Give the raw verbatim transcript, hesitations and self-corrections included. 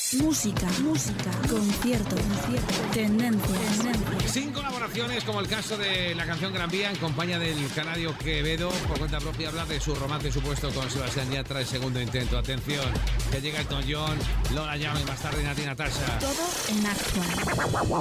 Música, música, concierto, concierto, tendencias, tendencias. Sin colaboraciones, como el caso de la canción Gran Vía, en compañía del canario Quevedo, por cuenta propia, habla de su romance supuesto con Sebastián Yatra, el segundo intento. Atención, que llega Elton John, Lola Young y más tarde Nati Natasha. Todo en Actual.